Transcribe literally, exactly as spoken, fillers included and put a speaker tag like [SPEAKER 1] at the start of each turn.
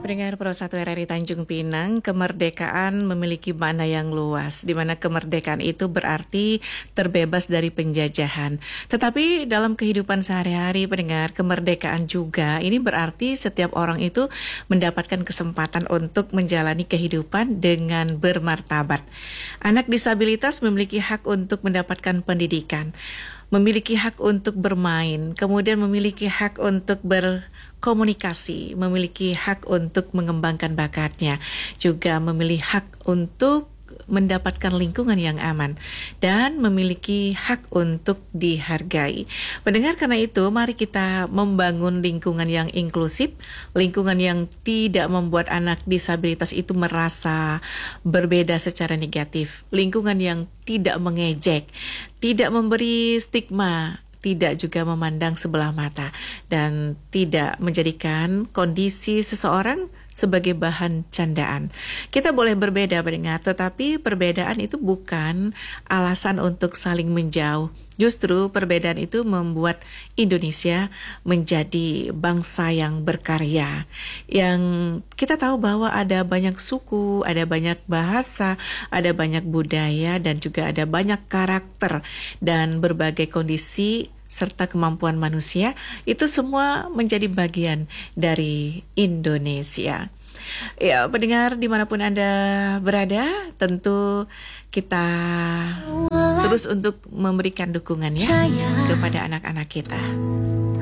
[SPEAKER 1] Pendengar Pro satu R R I Tanjung Pinang, kemerdekaan memiliki makna yang luas, di mana kemerdekaan itu berarti terbebas dari penjajahan. Tetapi dalam kehidupan sehari-hari, pendengar, kemerdekaan juga ini berarti setiap orang itu mendapatkan kesempatan untuk menjalani kehidupan dengan bermartabat. Anak disabilitas memiliki hak untuk mendapatkan pendidikan, memiliki hak untuk bermain, kemudian memiliki hak untuk berkomunikasi, memiliki hak untuk mengembangkan bakatnya, juga memiliki hak untuk mendapatkan lingkungan yang aman, dan memiliki hak untuk dihargai. Pendengar, karena itu mari kita membangun lingkungan yang inklusif, lingkungan yang tidak membuat anak disabilitas itu merasa berbeda secara negatif, lingkungan yang tidak mengejek, tidak memberi stigma, tidak juga memandang sebelah mata, dan tidak menjadikan kondisi seseorang sebagai bahan candaan. Kita boleh berbeda, pendengar, tetapi perbedaan itu bukan alasan untuk saling menjauh. Justru perbedaan itu membuat Indonesia menjadi bangsa yang berkarya. Yang kita tahu bahwa ada banyak suku, ada banyak bahasa, ada banyak budaya, dan juga ada banyak karakter dan berbagai kondisi serta kemampuan manusia, itu semua menjadi bagian dari Indonesia. Ya, pendengar dimanapun Anda berada, tentu kita terus untuk memberikan dukungan ya kepada anak-anak kita.